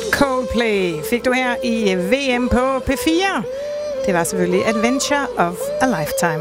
Coldplay fik du her i VM på P4. Det var selvfølgelig Adventure of a Lifetime.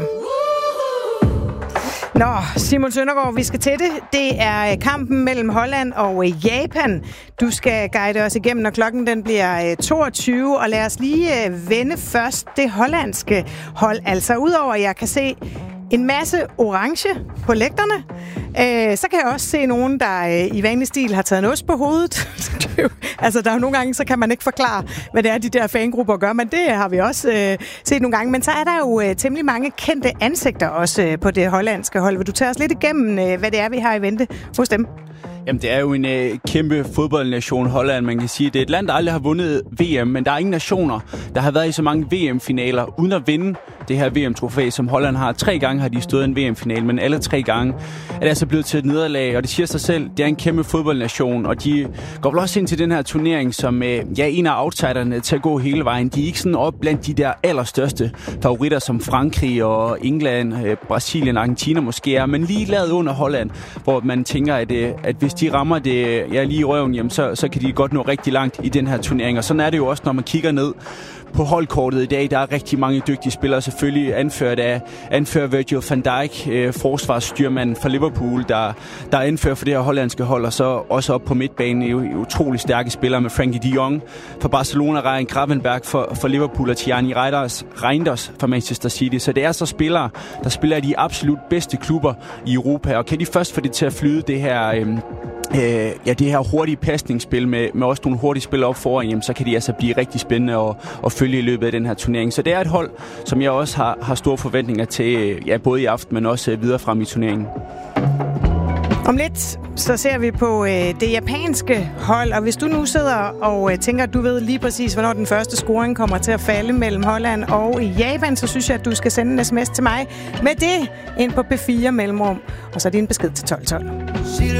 Nå, Simon Søndergaard, vi skal til det. Det er kampen mellem Holland og Japan. Du skal guide os igennem, når klokken den bliver 22. Og lad os lige vende først det hollandske hold. Altså, udover at jeg kan se en masse orange på lægterne, så kan jeg også se nogen, der i vanlig stil har taget en ost på hovedet. Altså, der er jo nogle gange, så kan man ikke forklare, hvad det er, de der fangrupper gør, men det har vi også set nogle gange. Men så er der jo temmelig mange kendte ansigter også på det hollandske hold. Vil du tage os lidt igennem, hvad det er, vi har i vente hos dem? Jamen, det er jo en kæmpe fodboldnation, Holland, man kan sige. Det er et land, der aldrig har vundet VM, men der er ingen nationer, der har været i så mange VM-finaler, uden at vinde det her VM-trofæ, som Holland har. 3 gange har de stået i en VM-final, men alle 3 gange er det altså blevet til et nederlag, og det siger sig selv, det er en kæmpe fodboldnation, og de går vel også ind til den her turnering, som en af outsiderne til at gå hele vejen. De er ikke sådan op blandt de der allerstørste favoritter, som Frankrig og England, Brasilien, Argentina måske er, men lige lavet under Holland, hvor man tænker, at hvis de rammer det lige i røven, jamen, så kan de godt nå rigtig langt i den her turnering. Og sådan er det jo også, når man kigger ned på holdkortet i dag. Der er rigtig mange dygtige spillere, selvfølgelig anfører Virgil van Dijk, forsvarsstyrmanden for Liverpool, der anfører for det her hollandske hold, og så også op på midtbanen utrolig stærke spillere med Frankie de Jong for Barcelona, Ryan Gravenberch for Liverpool og Thierry Reinders for Manchester City. Så det er så spillere, der spiller i de absolut bedste klubber i Europa, og kan de først få det til at flyde det her det her hurtige pasningsspil med også nogle hurtige spillere op foran, jamen, så kan de altså blive rigtig spændende at følge i løbet af den her turnering. Så det er et hold, som jeg også har store forventninger til, både i aften, men også videre frem i turneringen. Om lidt, så ser vi på det japanske hold, og hvis du nu sidder og tænker, at du ved lige præcis, hvornår den første scoring kommer til at falde mellem Holland og Japan, så synes jeg, at du skal sende en sms til mig med det ind på P4 Mellemrum, og så din besked til 1212.